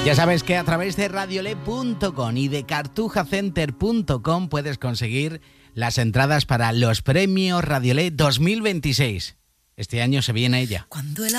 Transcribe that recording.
Ya sabes que a través de radiolé.com y de cartujacenter.com puedes conseguir las entradas para los premios Radiolé 2026. Este año se viene ella.